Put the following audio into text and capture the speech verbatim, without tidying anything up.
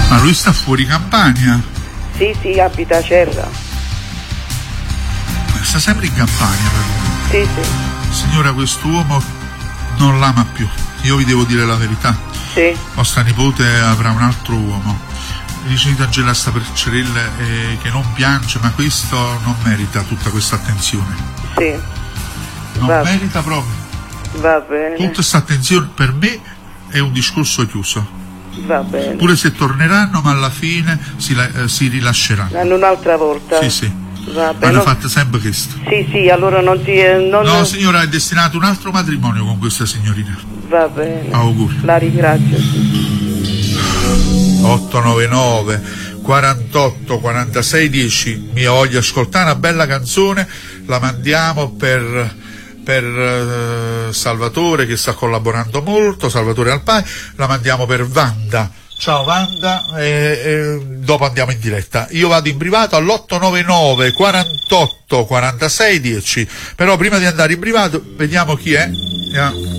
Ma lui sta fuori Campania? Sì, sì, abita a Cerra. Sta sempre in Campania però. Sì, sì. Signora, quest'uomo non l'ama più. Io vi devo dire la verità. Sì. Vostra nipote avrà un altro uomo. Dice Angela sta per Cerella eh, che non piange, ma questo non merita tutta questa attenzione. Sì. Non Va merita proprio. Va bene. Tutta questa attenzione per me è un discorso chiuso. Va bene. Pure se torneranno, ma alla fine si, eh, si rilasceranno. Hanno un'altra volta. Sì, sì. Va bene. Hanno fatto sempre questo. Sì, sì, allora non ti... Non... No, signora, è destinato un altro matrimonio con questa signorina. Va bene. Auguri. La ringrazio. otto nove nove quarantotto quarantasei dieci. Mi voglio ascoltare una bella canzone, la mandiamo per per uh, Salvatore che sta collaborando molto, Salvatore Alpai, la mandiamo per Wanda. Ciao Wanda, e, e dopo andiamo in diretta. Io vado in privato all'otto nove nove quarantotto quarantasei dieci, però prima di andare in privato vediamo chi è. Yeah.